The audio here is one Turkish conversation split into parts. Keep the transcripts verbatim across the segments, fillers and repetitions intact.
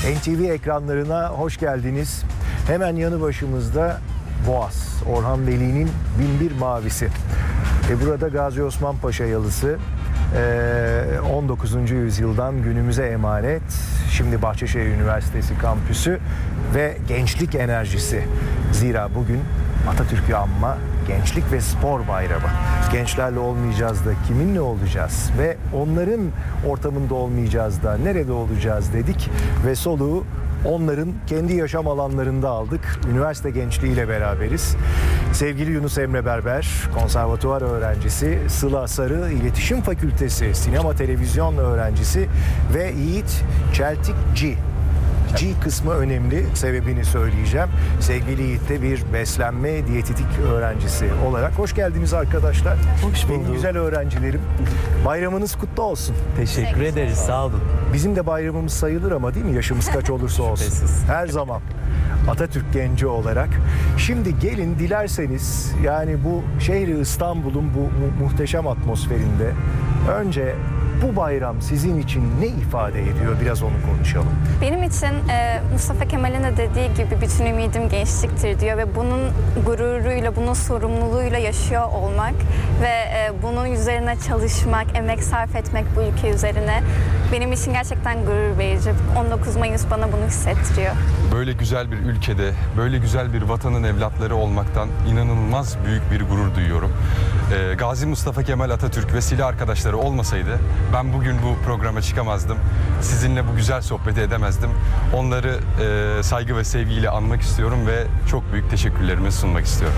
N T V ekranlarına hoş geldiniz. Hemen yanı başımızda Boğaz, Orhan Veli'nin bin bir Mavisi. E burada Gazi Osman Paşa yalısı, on dokuzuncu yüzyıldan günümüze emanet. Şimdi Bahçeşehir Üniversitesi kampüsü ve gençlik enerjisi. Zira bugün Atatürk'ü anma Gençlik ve Spor Bayramı. Gençlerle olmayacağız da kiminle olacağız ve onların ortamında olmayacağız da nerede olacağız dedik ve soluğu onların kendi yaşam alanlarında aldık. Üniversite gençliğiyle beraberiz. Sevgili Yunus Emre Berber, konservatuvar öğrencisi, Sıla Sarı, İletişim Fakültesi, sinema televizyon öğrencisi ve Yiğit Çeltikci. G kısmı önemli, sebebini söyleyeceğim. Sevgili Yiğit de bir beslenme diyetetik öğrencisi olarak. Hoş geldiniz arkadaşlar. Hoş bulduk. Benim güzel öğrencilerim. Bayramınız kutlu olsun. Teşekkür ederiz, sağ olun. Bizim de bayramımız sayılır ama değil mi? Yaşımız kaç olursa olsun. Şüphesiz. Her zaman Atatürk genci olarak. Şimdi gelin dilerseniz, yani bu şehri İstanbul'un bu mu- muhteşem atmosferinde önce bu bayram sizin için ne ifade ediyor? Biraz onu konuşalım. Benim için e, Mustafa Kemal'in de dediği gibi bütün ümidim gençliktir diyor ve bunun gururuyla, bunun sorumluluğuyla yaşıyor olmak ve e, bunun üzerine çalışmak, emek sarf etmek bu ülke üzerine benim için gerçekten gurur verici. on dokuz Mayıs bana bunu hissettiriyor. Böyle güzel bir ülkede, böyle güzel bir vatanın evlatları olmaktan inanılmaz büyük bir gurur duyuyorum. Ee, Gazi Mustafa Kemal Atatürk ve silah arkadaşları olmasaydı ben bugün bu programa çıkamazdım. Sizinle bu güzel sohbeti edemezdim. Onları e, saygı ve sevgiyle anmak istiyorum ve çok büyük teşekkürlerimi sunmak istiyorum.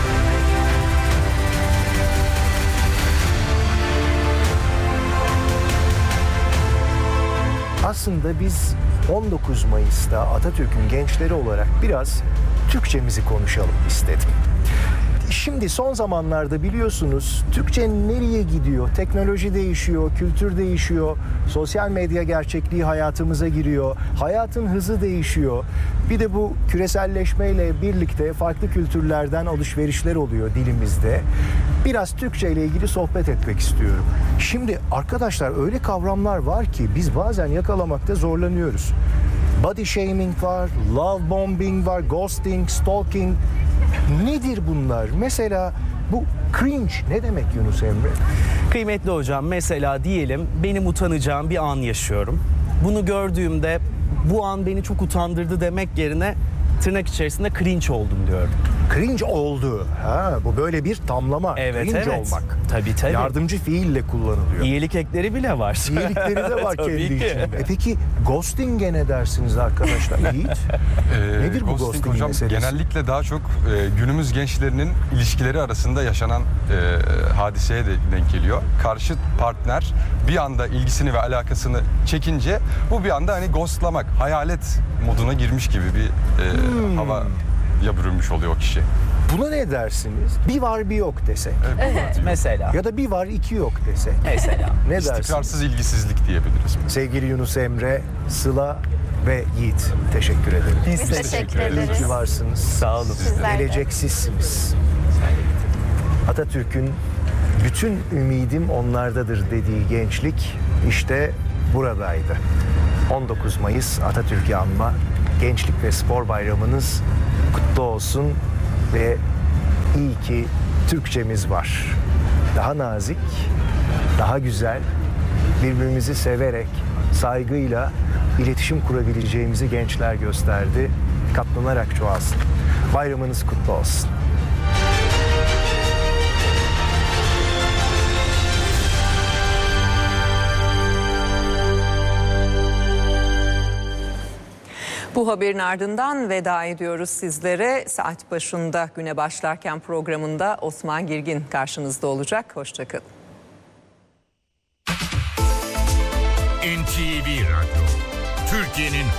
Aslında biz on dokuz Mayıs'ta Atatürk'ün gençleri olarak biraz Türkçemizi konuşalım istedim. Şimdi son zamanlarda biliyorsunuz Türkçe nereye gidiyor? Teknoloji değişiyor, kültür değişiyor, sosyal medya gerçekliği hayatımıza giriyor, hayatın hızı değişiyor. Bir de bu küreselleşmeyle birlikte farklı kültürlerden alışverişler oluyor dilimizde. Biraz Türkçe ile ilgili sohbet etmek istiyorum. Şimdi arkadaşlar öyle kavramlar var ki biz bazen yakalamakta zorlanıyoruz. Body shaming var, love bombing var, ghosting, stalking. Nedir bunlar? Mesela bu cringe ne demek Yunus Emre? Kıymetli hocam, mesela diyelim benim utanacağım bir an yaşıyorum. Bunu gördüğümde bu an beni çok utandırdı demek yerine tırnak içerisinde cringe oldum diyorum. Cringe oldu. Ha, bu böyle bir tamlama. Evet, cringe evet. olmak. Tabii tabii. Yardımcı fiille kullanılıyor. İyilik ekleri bile var. İyilikleri de var Tabii kendi ki. içinde. E peki ghosting'e ne dersiniz arkadaşlar? Yiğit. Ee, Nedir bu ghosting hocam? meselesi? Genellikle daha çok e, günümüz gençlerinin ilişkileri arasında yaşanan e, hadiseye de denk geliyor. Karşı partner bir anda ilgisini ve alakasını çekince bu bir anda hani ghostlamak, hayalet moduna girmiş gibi bir e, Hmm. hava ya bürünmüş oluyor o kişi. Buna ne dersiniz? Bir var bir yok desek. Evet, mesela. Ya da bir var iki yok desek. Mesela. Ne dersiniz? İstikrarsız ilgisizlik diyebiliriz. Sevgili Yunus Emre, Sıla ve Yiğit, teşekkür ederim. Biz Biz teşekkür teşekkür ederiz. İyi ederiz. ki varsınız. Sağ olun. Sizler de. Gelecek sizsiniz. Atatürk'ün bütün ümidim onlardadır dediği gençlik işte buradaydı. on dokuz Mayıs Atatürk'ü anma Gençlik ve Spor Bayramınız kutlu olsun ve iyi ki Türkçemiz var. Daha nazik, daha güzel, birbirimizi severek, saygıyla iletişim kurabileceğimizi gençler gösterdi. Katlanarak çoğalsın. Bayramınız kutlu olsun. Bu haberin ardından veda ediyoruz sizlere. Saat başında güne başlarken programında Osman Girgin karşınızda olacak. Hoşçakalın. N T V Radyo, Türkiye'nin